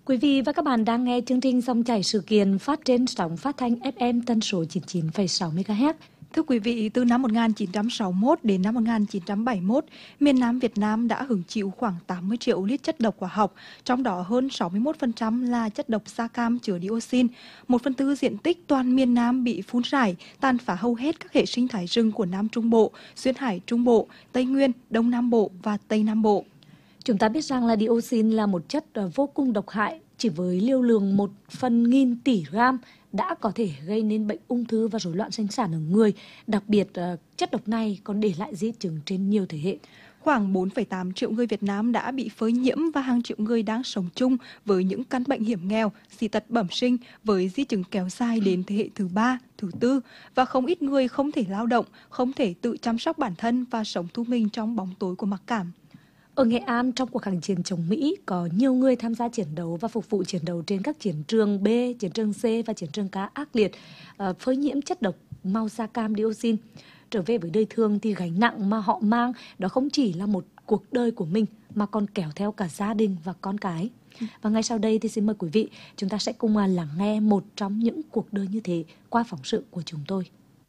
Quý vị và các bạn đang nghe chương trình Dòng chảy sự kiện phát trên sóng phát thanh FM tần số 99,6 MHz. Thưa quý vị, từ năm 1961 đến năm 1971, miền Nam Việt Nam đã hứng chịu khoảng 80 triệu lít chất độc hóa học, trong đó hơn 61% là chất độc da cam chứa dioxin. 1/4 diện tích toàn miền Nam bị phun rải, tàn phá hầu hết các hệ sinh thái rừng của Nam Trung Bộ, Duyên Hải Trung Bộ, Tây Nguyên, Đông Nam Bộ và Tây Nam Bộ. Chúng ta biết rằng là dioxin là một chất vô cùng độc hại, chỉ với liều lượng 1/1000 tỷ gram đã có thể gây nên bệnh ung thư và rối loạn sinh sản ở người. Đặc biệt, chất độc này còn để lại di chứng trên nhiều thế hệ. Khoảng 4,8 triệu người Việt Nam đã bị phơi nhiễm và hàng triệu người đang sống chung với những căn bệnh hiểm nghèo, dị tật bẩm sinh với di chứng kéo dài đến thế hệ thứ 3, thứ 4 và không ít người không thể lao động, không thể tự chăm sóc bản thân và sống thu mình trong bóng tối của mặc cảm. Ở Nghệ An, trong cuộc kháng chiến chống Mỹ, có nhiều người tham gia chiến đấu và phục vụ chiến đấu trên các chiến trường B, chiến trường C và chiến trường K ác liệt, phơi nhiễm chất độc màu da cam dioxin. Trở về với đời thường thì gánh nặng mà họ mang đó không chỉ là một cuộc đời của mình mà còn kéo theo cả gia đình và con cái. Và ngay sau đây thì xin mời quý vị, chúng ta sẽ cùng lắng nghe một trong những cuộc đời như thế qua phóng sự của chúng tôi.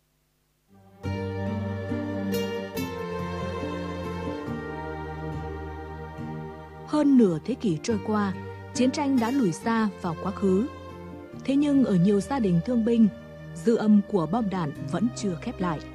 Hơn nửa thế kỷ trôi qua, chiến tranh đã lùi xa vào quá khứ. Thế nhưng ở nhiều gia đình thương binh, dư âm của bom đạn vẫn chưa khép lại.